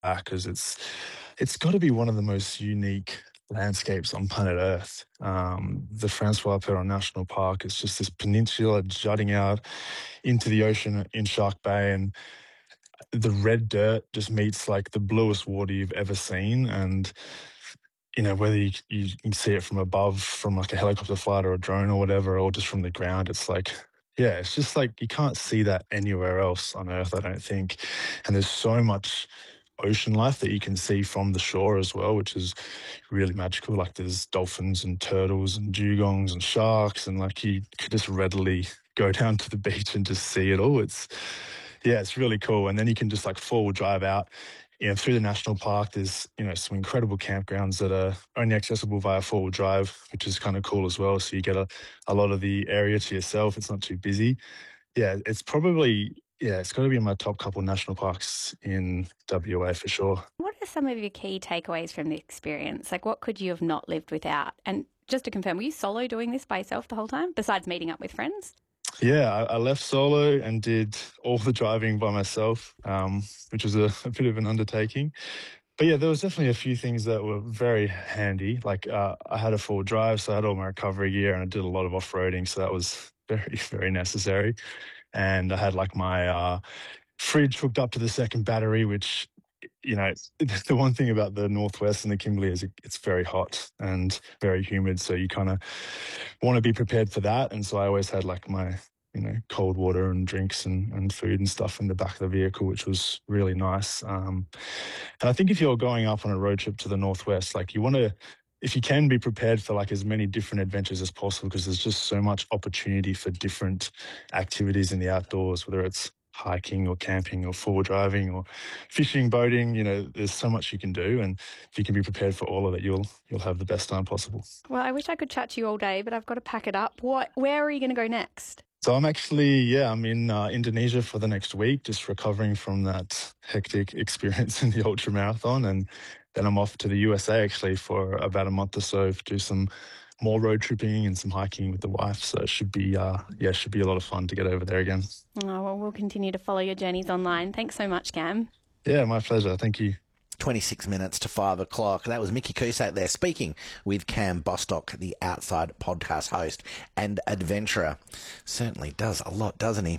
because it's got to be one of the most unique landscapes on planet Earth. The Francois Peron National Park is just this peninsula jutting out into the ocean in Shark Bay, and the red dirt just meets like the bluest water you've ever seen. And whether you can see it from above, from like a helicopter flight or a drone or whatever, or just from the ground, it's like, yeah, it's just like you can't see that anywhere else on Earth, I don't think. And there's so much ocean life that you can see from the shore as well, which is really magical. Like there's dolphins and turtles and dugongs and sharks, and like you could just readily go down to the beach and just see it all. It's really cool. And then you can just like four-wheel drive out, through the national park. There's, some incredible campgrounds that are only accessible via four-wheel drive, which is kind of cool as well. So you get a lot of the area to yourself. It's not too busy. Yeah, it's got to be in my top couple national parks in WA for sure. What are some of your key takeaways from the experience? Like, what could you have not lived without? And just to confirm, were you solo doing this by yourself the whole time, besides meeting up with friends? Yeah, I left solo and did all the driving by myself, which was a bit of an undertaking. But yeah, there was definitely a few things that were very handy. Like I had a full drive, so I had all my recovery gear, and I did a lot of off-roading, so that was very, very necessary. And I had like my fridge hooked up to the second battery, which, the one thing about the Northwest and the Kimberley is it's very hot and very humid. So you kind of want to be prepared for that. And so I always had like my, cold water and drinks and food and stuff in the back of the vehicle, which was really nice. And I think if you're going up on a road trip to the Northwest, like you want to, if you can, be prepared for like as many different adventures as possible, because there's just so much opportunity for different activities in the outdoors, whether it's hiking or camping or four driving or fishing, boating. There's so much you can do, and if you can be prepared for all of it, you'll have the best time possible. Well, I wish I could chat to you all day, but I've got to pack it up. Where are you going to go next? So I'm in Indonesia for the next week, just recovering from that hectic experience in the ultra marathon, and then I'm off to the USA actually for about a month or so to do some more road tripping and some hiking with the wife. So it should be a lot of fun to get over there again. Oh, well, we'll continue to follow your journeys online. Thanks so much, Cam. Yeah, my pleasure. Thank you. 26 minutes to 5 o'clock. That was Mickey Cusack there speaking with Cam Bostock, the Outside podcast host and adventurer. Certainly does a lot, doesn't he?